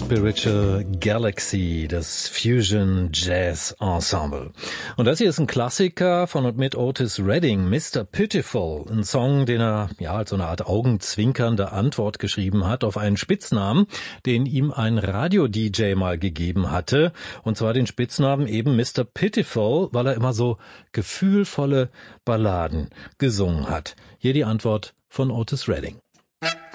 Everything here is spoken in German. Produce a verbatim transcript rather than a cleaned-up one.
Spiritual Galaxy, das Fusion Jazz Ensemble. Und das hier ist ein Klassiker von und mit Otis Redding, Mister Pitiful, ein Song, den er ja als so eine Art augenzwinkernde Antwort geschrieben hat auf einen Spitznamen, den ihm ein Radio-D J mal gegeben hatte. Und zwar den Spitznamen eben Mister Pitiful, weil er immer so gefühlvolle Balladen gesungen hat. Hier die Antwort von Otis Redding.